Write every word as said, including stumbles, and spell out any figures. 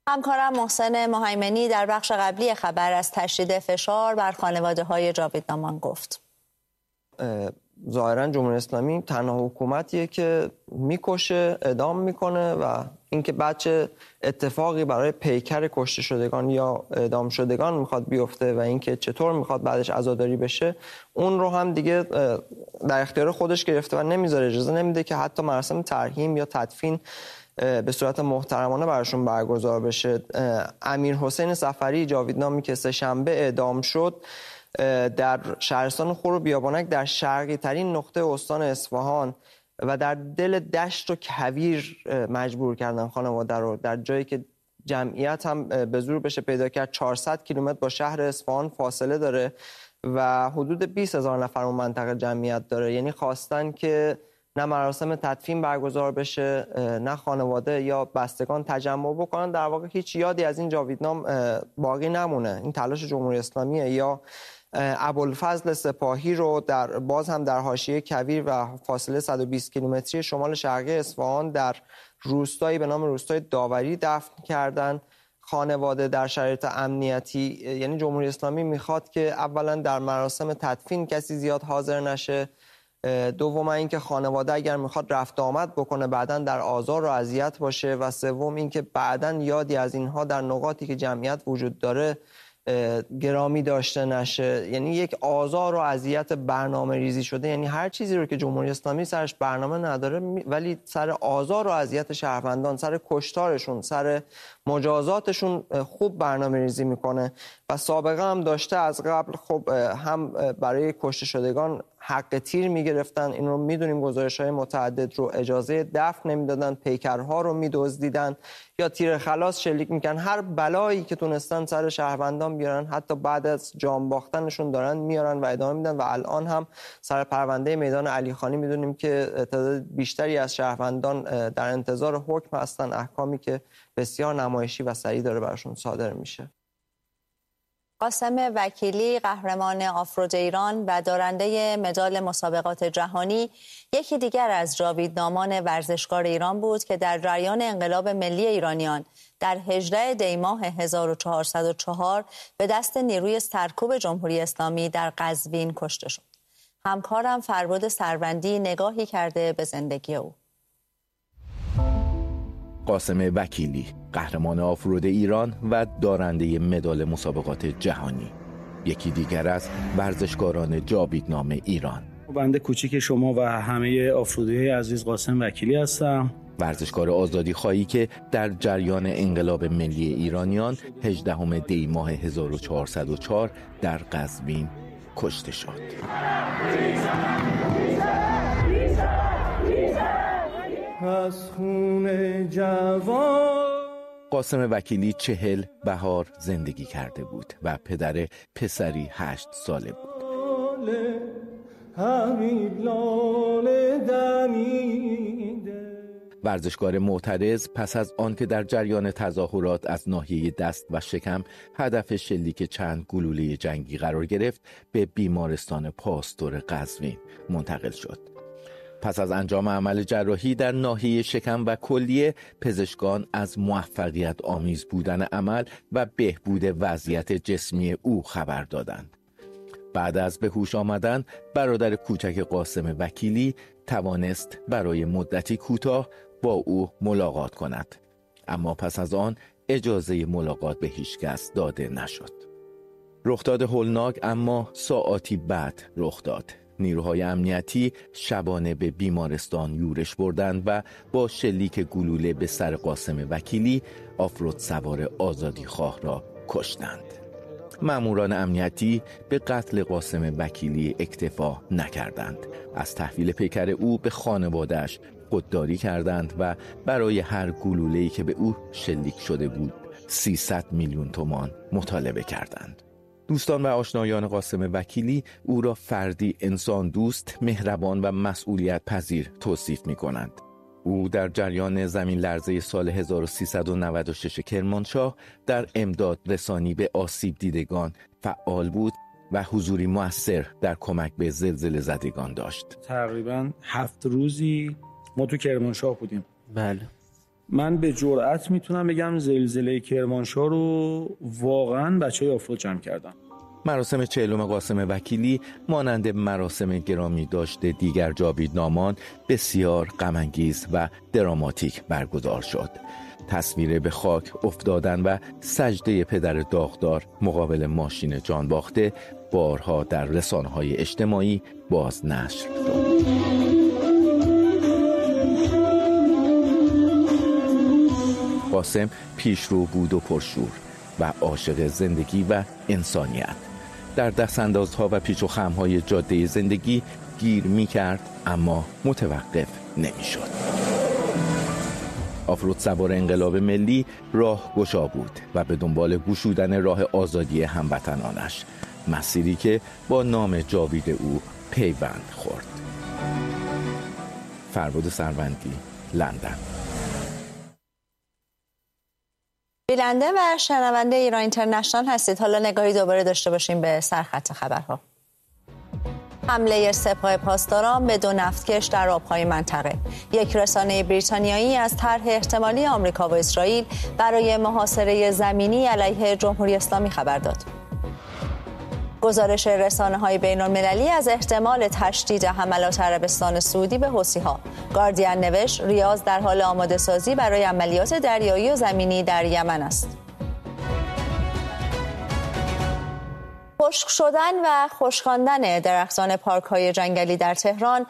همکارم محسن مهیمنی در بخش قبلی خبر از تشدید فشار بر خانواده‌های جاویدنامان گفت. ظاهرا جمهوری اسلامی تنها حکومتیه که میکشه، اعدام میکنه و اینکه بچه اتفاقی برای پیکر کشته شدگان یا اعدام شدگان میخواد بیفته و اینکه چطور میخواد بعدش عزاداری بشه، اون رو هم دیگه در اختیار خودش گرفته و نمیذاره، اجازه نمیده که حتی مراسم ترحیم یا تدفین به صورت محترمانه براشون برگزار بشه. امیر حسین صفری جاویدنامی که سه شنبه اعدام شد در شهرستان خور و بیابانک در شرقی ترین نقطه استان اصفهان و در دل دشت و کویر مجبور کردن خانواده رو، در جایی که جمعیت هم به زور بشه پیدا کرد. چهارصد کیلومتر با شهر اصفهان فاصله داره و حدود بیست هزار نفر اون منطقه جمعیت داره. یعنی خواستن که نه مراسم تدفین برگزار بشه، نه خانواده یا بستگان تجمع بکنن. در واقع هیچ یادی از این جاویدنام باقی نمونه. این تلاش جمهوری اسلامیه. یا ابوالفضل سپاهی رو در باز هم در حاشیه کویر و فاصله صد و بیست کیلومتری شمال شرقی اصفهان در روستایی به نام روستای داوری دفن کردن. خانواده در شرایط امنیتی، یعنی جمهوری اسلامی میخواد که اولا در مراسم تدفین کسی زیاد حاضر نشه، دوم اینکه خانواده اگر میخواد رفت آمد بکنه بعداً در آزار و اذیت باشه، و سوم اینکه بعداً یادی از اینها در نقاطی که جمعیت وجود داره گرامی داشته نشه. یعنی یک آزار و اذیت برنامه ریزی شده. یعنی هر چیزی رو که جمهوری اسلامی سرش برنامه نداره ولی سر آزار و اذیت شهروندان، سر کشتارشون، سر مجازاتشون خوب برنامه ریزی میکنه و سابقه هم داشته. از قبل خب هم برای کشته شدگان حق تیر میگرفتن، این رو میدونیم، گزارش‌های متعدد رو اجازه دفن نمیدادن، پیکرها رو میدزدیدن یا تیر خلاص شلیک میکنن. هر بلایی که تونستن سر شهروندان بیارن، حتی بعد از جان باختنشون دارن میارن و ادامه میدن. و الان هم سر پرونده میدان علیخانی میدونیم که تعداد بیشتری از شهروندان در انتظار حکم هستن، احکامی که بسیار نمایشی و سریع داره براشون صادر میشه. قاسم وکیلی قهرمان آفرود ایران و دارنده مدال مسابقات جهانی یکی دیگر از جاویدنامان ورزشکار ایران بود که در جریان انقلاب ملی ایرانیان در هجدهم دی ماه هزار و چهارصد و چهار به دست نیروی سرکوب جمهوری اسلامی در قزوین کشته شد. همکارم فرباد سروندی نگاهی کرده به زندگی او. قاسم وکیلی قهرمان آفرود ایران و دارنده مدال مسابقات جهانی، یکی دیگر از ورزشکاران جاویدنام ایران. بنده کوچیک شما و همه آفرودی‌های عزیز قاسم وکیلی هستم، ورزشکار آزادی خواهی که در جریان انقلاب ملی ایرانیان هجدهم دی ماه هزار و چهارصد و چهار در قزوین کشته شد. از خون جوان قاسم وکیلی چهل بهار زندگی کرده بود و پدر پسری هشت ساله بود. ورزشکار معترض پس از آنکه در جریان تظاهرات از ناحیه دست و شکم هدف شلیک چند گلوله جنگی قرار گرفت، به بیمارستان پاستور قزوین منتقل شد. پس از انجام عمل جراحی در ناحیه شکم و کلیه، پزشکان از موفقیت آمیز بودن عمل و بهبود وضعیت جسمی او خبر دادند. بعد از به هوش آمدن، برادر کوچک قاسم وکیلی توانست برای مدتی کوتاه با او ملاقات کند، اما پس از آن اجازه ملاقات به هیچ کس داده نشد. رخداد هولناک اما ساعاتی بعد رخ داد. نیروهای امنیتی شبانه به بیمارستان یورش بردند و با شلیک گلوله به سر قاسم وکیلی آفرود سوار آزادی خواه را کشتند. ماموران امنیتی به قتل قاسم وکیلی اکتفا نکردند. از تحویل پیکر او به خانواده‌اش خودداری کردند و برای هر گلوله‌ای که به او شلیک شده بود سیصد میلیون تومان مطالبه کردند. دوستان و آشنایان قاسم وکیلی او را فردی انسان دوست، مهربان و مسئولیت پذیر توصیف می کنند. او در جریان زمین لرزه سال هزار و سیصد و نود و شش کرمانشاه در امداد رسانی به آسیب دیدگان فعال بود و حضوری مؤثر در کمک به زلزله زدگان داشت. تقریباً هفت روزی ما تو کرمانشاه بودیم. بله. من به جرئت میتونم بگم زلزله کرمانشاه رو واقعا بچهای آفرود جمع کردن. مراسم چهلم قاسم وکیلی مانند مراسم گرامی داشته دیگر جاویدنامان بسیار غم‌انگیز و دراماتیک برگزار شد. تصویر به خاک افتادن و سجده پدر داغدار مقابل ماشین جانباخته بارها در رسانه‌های اجتماعی باز نشر شد. قاسم پیشرو بود و پرشور و عاشق زندگی و انسانیت. در دستاندازها و پیچ و خم‌های جاده زندگی گیر می‌کرد اما متوقف نمی‌شد. آفرود سوار انقلاب ملی راه گشا بود و به دنبال گشودن راه آزادی هموطنانش، مسیری که با نام جاوید او پیوند خورد. فربود سروندی، لندن. بیننده و شنونده ایران اینترنشنال هستید. حالا نگاهی دوباره داشته باشیم به سرخط خبرها. حمله سپاه پاسداران به دو نفتکش در آبهای منطقه. یک رسانه بریتانیایی از طرح احتمالی آمریکا و اسرائیل برای محاصره زمینی علیه جمهوری اسلامی خبر داد. گزارش رسانه‌های بین‌المللی از احتمال تشدید حملات عربستان سعودی به حوثی‌ها. گاردین نوشت ریاض در حال آماده سازی برای عملیات دریایی و زمینی در یمن است. خشک شدن و خشکاندن درختان پارک‌های جنگلی در تهران